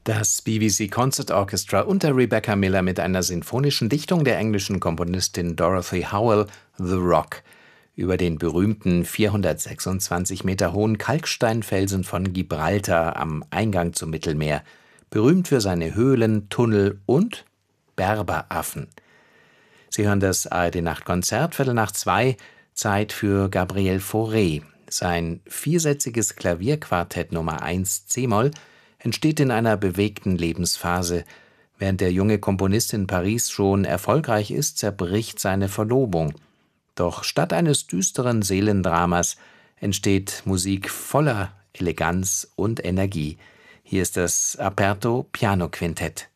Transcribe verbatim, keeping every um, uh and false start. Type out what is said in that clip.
Das B B C Concert Orchestra unter Rebecca Miller mit einer sinfonischen Dichtung der englischen Komponistin Dorothy Howell, The Rock, über den berühmten vierhundertsechsundzwanzig Meter hohen Kalksteinfelsen von Gibraltar am Eingang zum Mittelmeer, berühmt für seine Höhlen, Tunnel und Berberaffen. Sie hören das A R D-Nachtkonzert, Viertel nach zwei, Zeit für Gabriel Fauré. Sein viersätziges Klavierquartett Nummer eins c-Moll entsteht in einer bewegten Lebensphase. Während der junge Komponist in Paris schon erfolgreich ist, zerbricht seine Verlobung. Doch statt eines düsteren Seelendramas entsteht Musik voller Eleganz und Energie. Hier ist das Aperto Piano Quintett.